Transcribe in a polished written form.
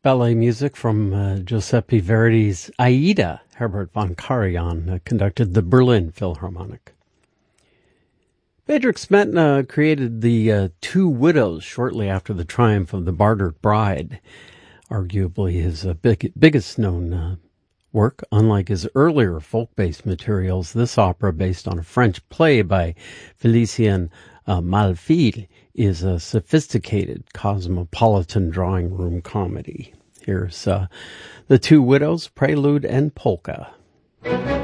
Ballet music from Giuseppe Verdi's Aida. Herbert von Karajan conducted the Berlin Philharmonic. Bedřich Smetana created the Two Widows shortly after the triumph of The Bartered Bride, arguably his biggest known work. Unlike his earlier folk-based materials, this opera, based on a French play by Félicien Malfile, is a sophisticated cosmopolitan drawing room comedy. Here's The Two Widows, Prelude and Polka.